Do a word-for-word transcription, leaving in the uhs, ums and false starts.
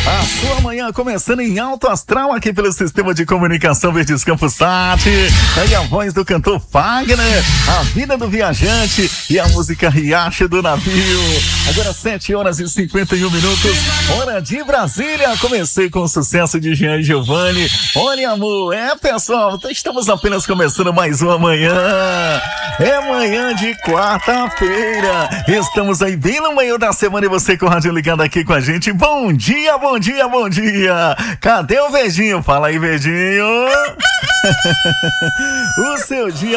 A sua manhã começando em alto astral aqui pelo Sistema de Comunicação Verdes Campos Sat. Aí a voz do cantor Fagner, a vida do viajante e a música Riacho do Navio. Agora sete horas e cinquenta e um minutos, hora de Brasília. Comecei com o sucesso de Jean e Giovanni. Olha, amor, é pessoal, estamos apenas começando mais uma manhã. É manhã de quarta-feira. Estamos aí bem no meio da semana e você com o rádio ligado aqui com a gente. Bom dia, bom dia, bom dia. Cadê o Verdinho? Fala aí, Verdinho. O seu dia